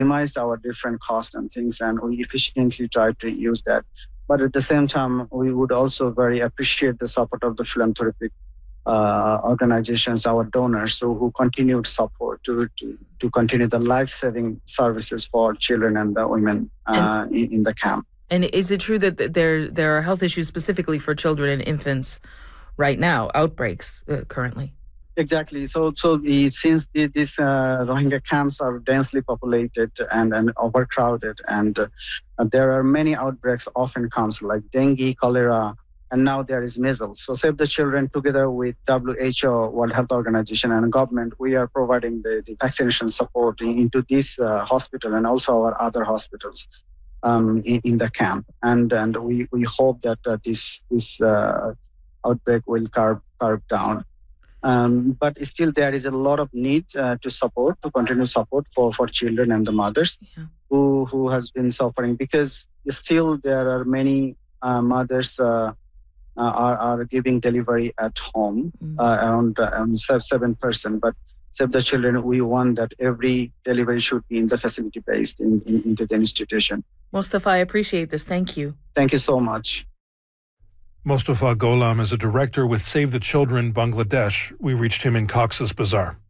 minimized our different costs and things, and we efficiently tried to use that. But at the same time, we would also very appreciate the support of the philanthropic organizations, our donors, who continued support to continue the life-saving services for children and the women in the camp. And is it true that there are health issues specifically for children and infants right now, outbreaks currently? Exactly. Since these Rohingya camps are densely populated and overcrowded, and there are many outbreaks often comes like dengue, cholera, and now there is measles. So Save the Children, together with WHO, World Health Organization, and government, we are providing the vaccination support into this hospital and also our other hospitals in the camp. And we hope that this outbreak will curb down. But still there is a lot of need to continue support for children and the mothers who has been suffering, because still there are many mothers are giving delivery at home, around 7%. But Save the Children, we want that every delivery should be in the facility based into the institution. Mostafa, I appreciate this. Thank you. Thank you so much. Mostafa Gholam is a director with Save the Children Bangladesh. We reached him in Cox's Bazar.